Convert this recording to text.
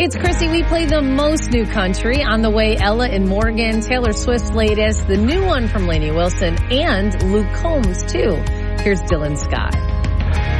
It's Chrissy. We play the most new country. On the way, Ella and Morgan, Taylor Swift's latest, the new one from Lainey Wilson, and Luke Combs, too. Here's Dylan Scott.